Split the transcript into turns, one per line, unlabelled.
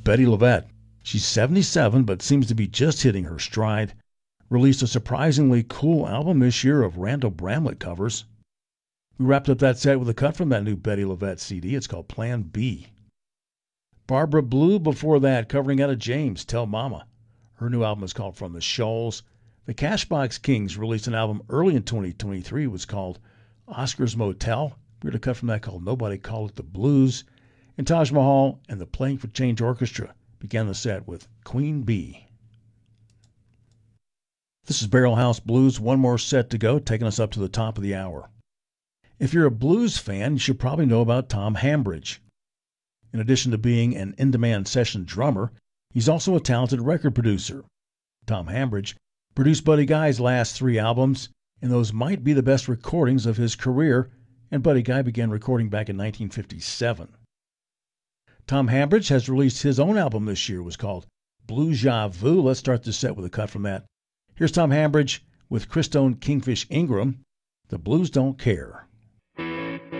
Betty LaVette. She's 77, but seems to be just hitting her stride. Released a surprisingly cool album this year of Randall Bramlett covers. We wrapped up that set with a cut from that new Betty LaVette CD. It's called Plan B. Barbara Blue before that, covering Etta James, Tell Mama. Her new album is called From the Shoals. The Cashbox Kings released an album early in 2023. It was called Oscar's Motel. We heard a cut from that called Nobody Called It the Blues. And Taj Mahal and the Playing for Change Orchestra began the set with Queen Bee. This is Barrel House Blues. One more set to go, taking us up to the top of the hour. If you're a blues fan, you should probably know about Tom Hambridge. In addition to being an in-demand session drummer, he's also a talented record producer. Tom Hambridge produced Buddy Guy's last 3 albums, and those might be the best recordings of his career, and Buddy Guy began recording back in 1957. Tom Hambridge has released his own album this year. It was called Blues-Ja Vu. Let's start the set with a cut from that. Here's Tom Hambridge with Christone Kingfish Ingram, The Blues Don't Care.